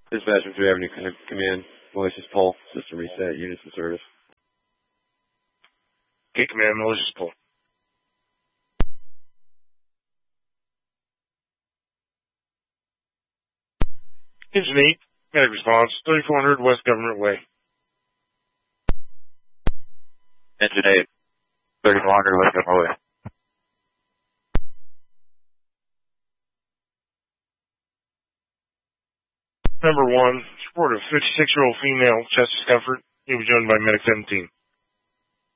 Dispatch from 3 Avenue Command. Malicious pull. System reset. Units in service. Okay, Command, malicious pull. Engine 8, medic response, 3400 West Government Way. Engine 8, 3400 West Government Way. Number 1, report of 56-year-old female, chest discomfort. He was joined by medic 17.